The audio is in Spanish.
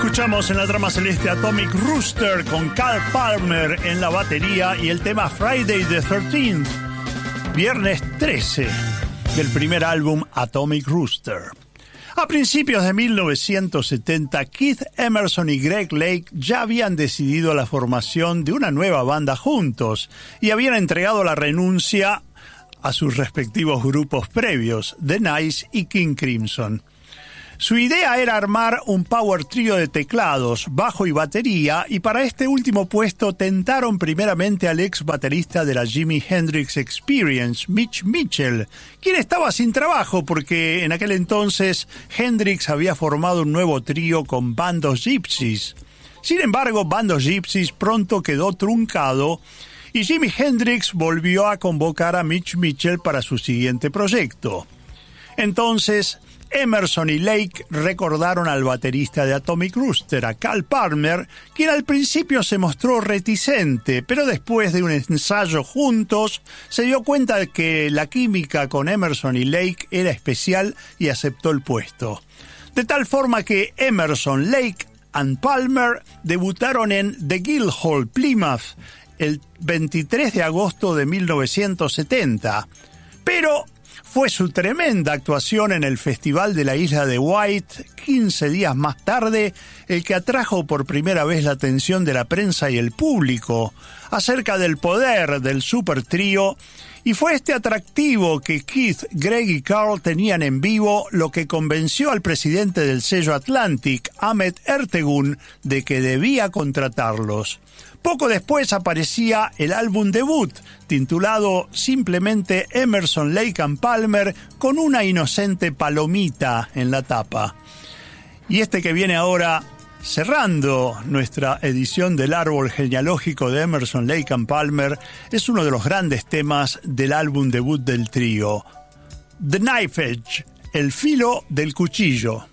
Escuchamos en la trama celeste Atomic Rooster con Carl Palmer en la batería y el tema Friday the 13th, viernes 13, del primer álbum Atomic Rooster. A principios de 1970, Keith Emerson y Greg Lake ya habían decidido la formación de una nueva banda juntos y habían entregado la renuncia a sus respectivos grupos previos, The Nice y King Crimson. Su idea era armar un power trio de teclados, bajo y batería, y para este último puesto tentaron primeramente al ex baterista de la Jimi Hendrix Experience, Mitch Mitchell, quien estaba sin trabajo porque en aquel entonces Hendrix había formado un nuevo trío con Band of Gypsys. Sin embargo, Band of Gypsys pronto quedó truncado y Jimi Hendrix volvió a convocar a Mitch Mitchell para su siguiente proyecto. Entonces, Emerson y Lake recordaron al baterista de Atomic Rooster, a Carl Palmer, quien al principio se mostró reticente, pero después de un ensayo juntos se dio cuenta de que la química con Emerson y Lake era especial y aceptó el puesto. De tal forma que Emerson, Lake y Palmer debutaron en The Guildhall, Plymouth, el 23 de agosto de 1970. Pero fue su tremenda actuación en el Festival de la Isla de Wight, 15 días más tarde, el que atrajo por primera vez la atención de la prensa y el público acerca del poder del super trío, y fue este atractivo que Keith, Greg y Carl tenían en vivo lo que convenció al presidente del sello Atlantic, Ahmet Ertegun, de que debía contratarlos. Poco después aparecía el álbum debut, titulado simplemente Emerson, Lake and Palmer, con una inocente palomita en la tapa. Y este que viene ahora, cerrando nuestra edición del árbol genealógico de Emerson, Lake and Palmer, es uno de los grandes temas del álbum debut del trío. The Knife Edge, el filo del cuchillo.